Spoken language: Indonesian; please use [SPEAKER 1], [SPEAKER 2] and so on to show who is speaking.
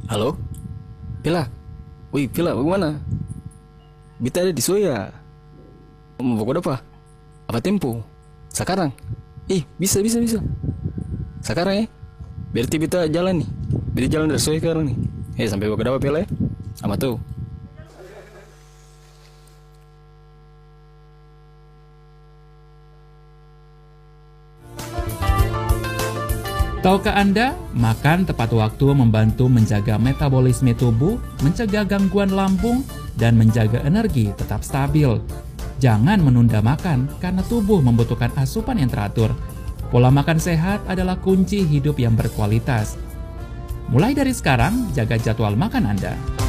[SPEAKER 1] Halo? Pila? Wih, Pila, bagaimana? Bita ada di Soya. Mau pokok apa? Apa tempo? Sekarang? Bisa. Sekarang ya? Berarti Bita jalan nih. Bita jalan dari Soya sekarang nih. Sampai pokok apa Pila ya? Sama tuh.
[SPEAKER 2] Tahukah Anda, makan tepat waktu membantu menjaga metabolisme tubuh, mencegah gangguan lambung, dan menjaga energi tetap stabil. Jangan menunda makan karena tubuh membutuhkan asupan yang teratur. Pola makan sehat adalah kunci hidup yang berkualitas. Mulai dari sekarang, jaga jadwal makan Anda.